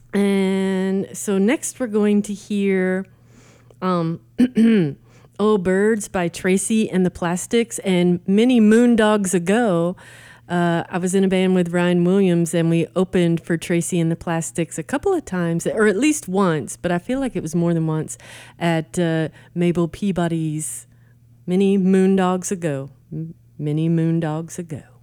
And so next we're going to hear Oh Birds by Tracy and the Plastics. And many moondogs ago, I was in a band with Ryan Williams, and we opened for Tracy and the Plastics a couple of times, or at least once, but I feel like it was more than once, at Mabel Peabody's Many Moondogs Ago. Many Moondogs Ago.